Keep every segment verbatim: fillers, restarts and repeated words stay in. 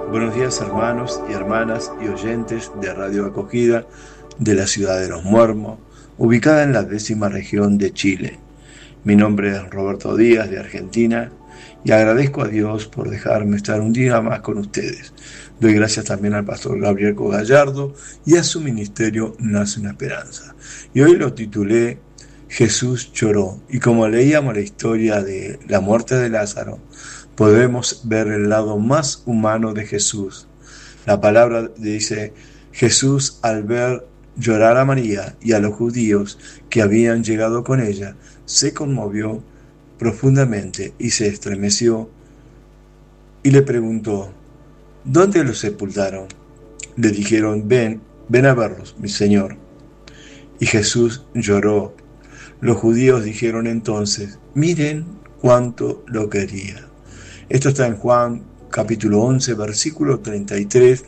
Buenos días, hermanos y hermanas y oyentes de Radio Acogida de la ciudad de Los Muermos, ubicada en la décima región de Chile. Mi nombre es Roberto Díaz, de Argentina, y agradezco a Dios por dejarme estar un día más con ustedes. Doy gracias también al pastor Gabriel Gallardo y a su ministerio Nace una Esperanza. Y hoy lo titulé Jesús lloró, y como leíamos la historia de la muerte de Lázaro, podemos ver el lado más humano de Jesús. La palabra dice: Jesús, al ver llorar a María y a los judíos que habían llegado con ella, se conmovió profundamente y se estremeció y le preguntó: ¿dónde los sepultaron? Le dijeron: ven, ven a verlos, mi Señor. Y Jesús lloró. Los judíos dijeron entonces: miren cuánto lo quería. Esto está en Juan capítulo once, versículo treinta y tres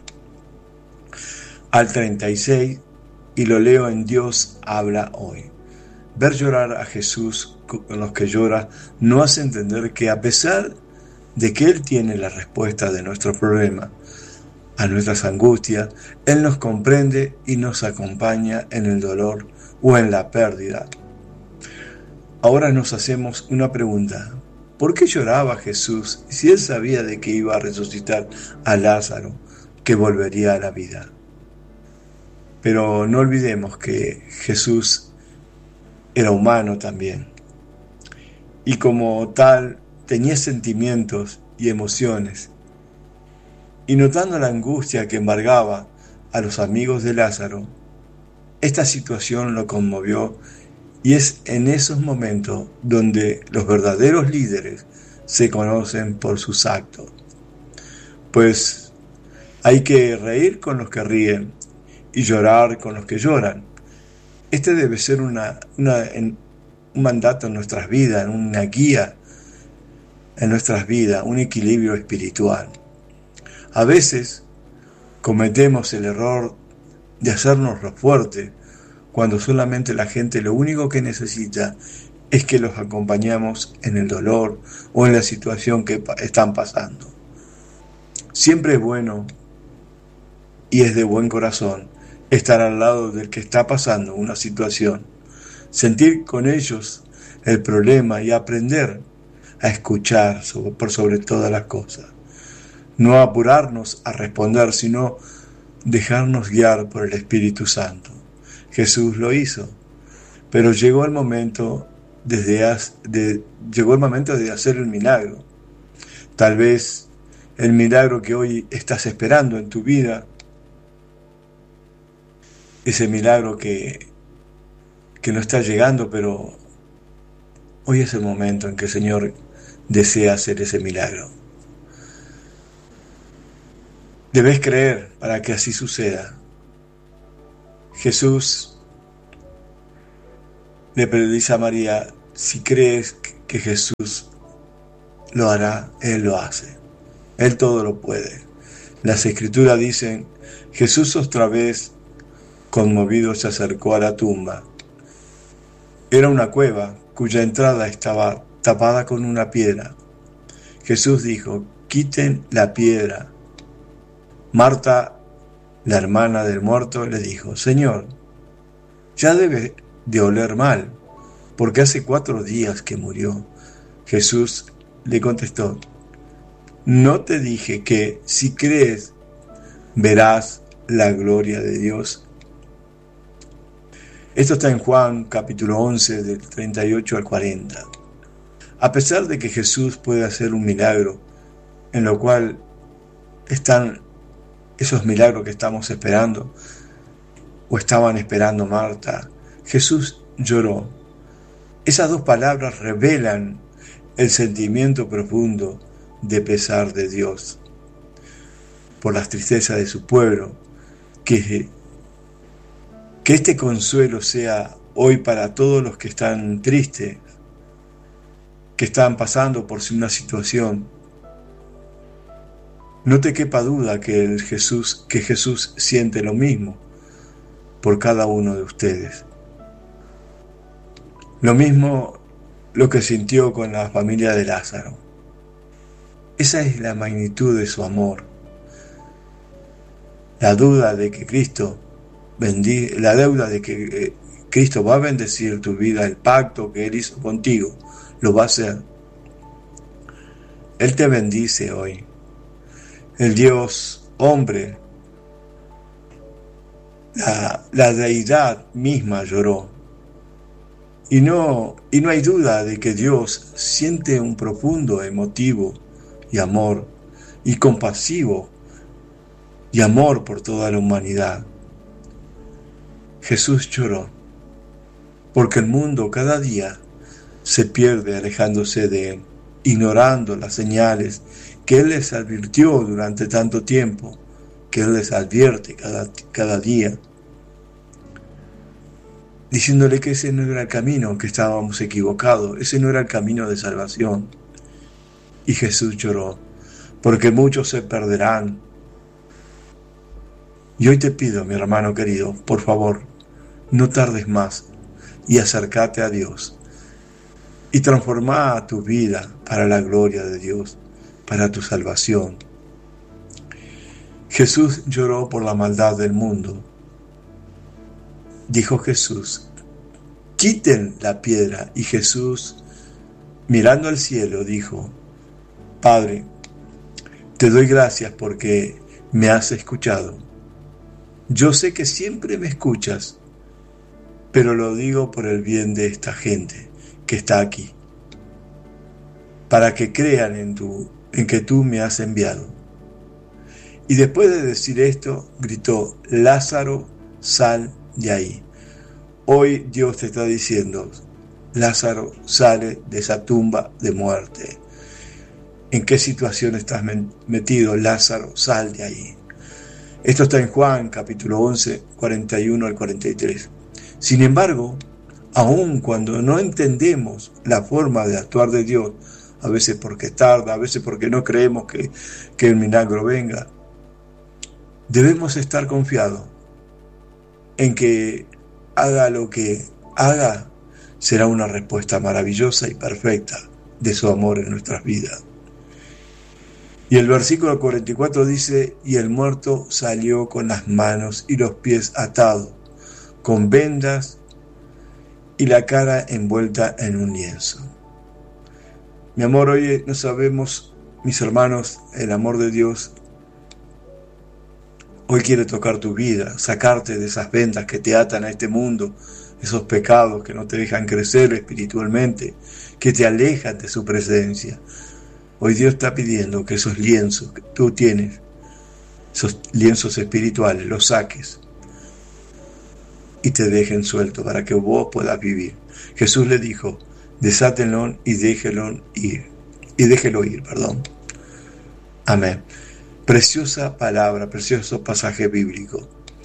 al treinta y seis, y lo leo en Dios habla hoy. Ver llorar a Jesús con los que llora no hace entender que, a pesar de que Él tiene la respuesta de nuestros problemas, a nuestras angustias, Él nos comprende y nos acompaña en el dolor o en la pérdida. Ahora nos hacemos una pregunta: ¿por qué lloraba Jesús si Él sabía de que iba a resucitar a Lázaro, que volvería a la vida? Pero no olvidemos que Jesús era humano también, y como tal tenía sentimientos y emociones. Y notando la angustia que embargaba a los amigos de Lázaro, esta situación lo conmovió, y es en esos momentos donde los verdaderos líderes se conocen por sus actos. Pues hay que reír con los que ríen y llorar con los que lloran. Este debe ser una, una, en, un mandato en nuestras vidas, una guía en nuestras vidas, un equilibrio espiritual. A veces cometemos el error de hacernos los fuertes, cuando solamente la gente lo único que necesita es que los acompañemos en el dolor o en la situación que están pasando. Siempre es bueno y es de buen corazón estar al lado del que está pasando una situación, sentir con ellos el problema y aprender a escuchar sobre, por sobre todas las cosas. No apurarnos a responder, sino dejarnos guiar por el Espíritu Santo. Jesús lo hizo, pero llegó el momento desde de, llegó el momento de hacer el milagro. Tal vez el milagro que hoy estás esperando en tu vida, ese milagro que, que no está llegando, pero hoy es el momento en que el Señor desea hacer ese milagro. Debes creer para que así suceda. Jesús le dice a María: si crees que Jesús lo hará, Él lo hace. Él todo lo puede. Las Escrituras dicen: Jesús otra vez, conmovido, se acercó a la tumba. Era una cueva cuya entrada estaba tapada con una piedra. Jesús dijo: quiten la piedra. Marta, la hermana del muerto, le dijo: Señor, ya debe de oler mal, porque hace cuatro días que murió. Jesús le contestó: ¿no te dije que si crees verás la gloria de Dios? Esto está en Juan capítulo once, del treinta y ocho al cuarenta. A pesar de que Jesús puede hacer un milagro, en lo cual están esos milagros que estamos esperando, o estaban esperando Marta, Jesús lloró. Esas dos palabras revelan el sentimiento profundo de pesar de Dios por las tristezas de su pueblo. Que, que este consuelo sea hoy para todos los que están tristes, que están pasando por una situación. No te quepa duda que, el Jesús, que Jesús siente lo mismo por cada uno de ustedes. Lo mismo lo que sintió con la familia de Lázaro. Esa es la magnitud de su amor. La duda de que Cristo bendi- la deuda de que eh, Cristo va a bendecir tu vida, el pacto que Él hizo contigo, lo va a hacer. Él te bendice hoy. El Dios hombre, la, la deidad misma lloró. Y no, y no hay duda de que Dios siente un profundo emotivo y amor y compasivo y amor por toda la humanidad. Jesús lloró porque el mundo cada día se pierde alejándose de Él, ignorando las señales que Él les advirtió durante tanto tiempo, que Él les advierte cada, cada día, diciéndole que ese no era el camino, que estábamos equivocados, ese no era el camino de salvación. Y Jesús lloró, porque muchos se perderán. Y hoy te pido, mi hermano querido, por favor, no tardes más y acércate a Dios y transforma tu vida para la gloria de Dios, para tu salvación. Jesús lloró por la maldad del mundo. Dijo Jesús, quiten la piedra. Y Jesús, mirando al cielo, dijo, Padre, te doy gracias porque me has escuchado. Yo sé que siempre me escuchas, pero lo digo por el bien de esta gente que está aquí, para que crean en, tu, en que tú me has enviado. Y después de decir esto, gritó, Lázaro, sal de ahí. Hoy Dios te está diciendo, Lázaro, sale de esa tumba de muerte. ¿En qué situación estás metido? Lázaro, sal de ahí. Esto está en Juan, capítulo once, cuarenta y uno al cuarenta y tres. Sin embargo, aun cuando no entendemos la forma de actuar de Dios, a veces porque tarda, a veces porque no creemos que, que el milagro venga, debemos estar confiados en que haga lo que haga, será una respuesta maravillosa y perfecta de su amor en nuestras vidas. Y el versículo cuarenta y cuatro dice, y el muerto salió con las manos y los pies atados, con vendas y la cara envuelta en un lienzo. Mi amor, hoy no sabemos, mis hermanos, el amor de Dios hoy quiere tocar tu vida, sacarte de esas vendas que te atan a este mundo, esos pecados que no te dejan crecer espiritualmente, que te alejan de su presencia. Hoy Dios está pidiendo que esos lienzos que tú tienes, esos lienzos espirituales, los saques y te dejen suelto para que vos puedas vivir. Jesús le dijo, desátenlo y déjelo ir, y déjelo ir, perdón. Amén. Preciosa palabra, precioso pasaje bíblico.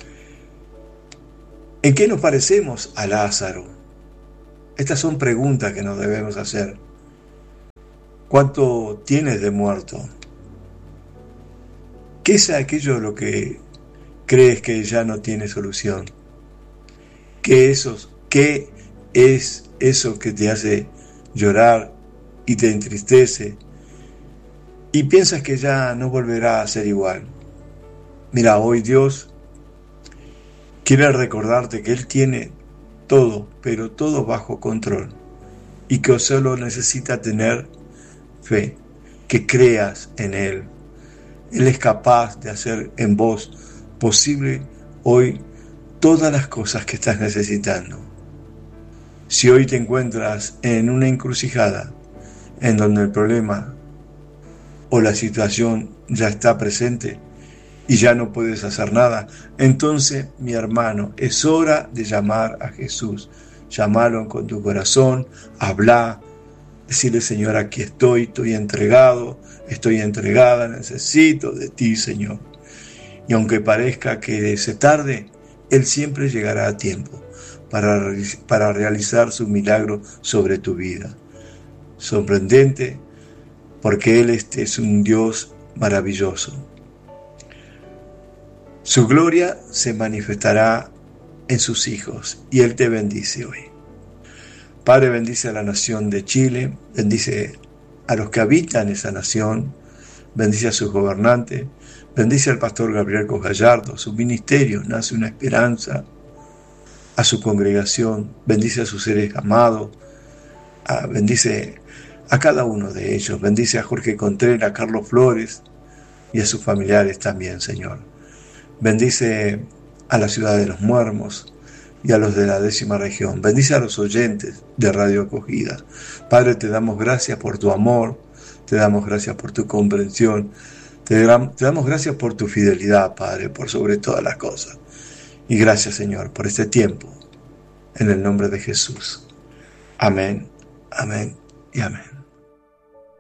¿En qué nos parecemos a Lázaro? Estas son preguntas que nos debemos hacer. ¿Cuánto tienes de muerto? ¿Qué es aquello lo que crees que ya no tiene solución? ¿Qué, esos, ¿Qué es eso que te hace llorar y te entristece y piensas que ya no volverá a ser igual? Mira, hoy Dios quiere recordarte que Él tiene todo, pero todo bajo control y que solo necesita tener fe, que creas en Él. Él es capaz de hacer en vos posible hoy todas las cosas que estás necesitando. Si hoy te encuentras en una encrucijada en donde el problema o la situación ya está presente y ya no puedes hacer nada, entonces, mi hermano, es hora de llamar a Jesús. Llámalo con tu corazón, habla, decirle, Señor, aquí estoy, estoy entregado, estoy entregada, necesito de ti, Señor. Y aunque parezca que se tarde, Él siempre llegará a tiempo para, para realizar su milagro sobre tu vida. Sorprendente, porque Él este es un Dios maravilloso. Su gloria se manifestará en sus hijos y Él te bendice hoy. Padre, bendice a la nación de Chile, bendice a los que habitan esa nación, bendice a sus gobernantes, bendice al pastor Gabriel Gallardo, su ministerio, Nace una Esperanza, a su congregación, bendice a sus seres amados, a, bendice a cada uno de ellos, bendice a Jorge Contreras, a Carlos Flores y a sus familiares también, Señor. Bendice a la ciudad de Los Muermos y a los de la décima región. Bendice a los oyentes de Radio Acogida. Padre, te damos gracias por tu amor, te damos gracias por tu comprensión, te, te damos gracias por tu fidelidad, Padre, por sobre todas las cosas. Y gracias, Señor, por este tiempo, en el nombre de Jesús. Amén, amén y amén.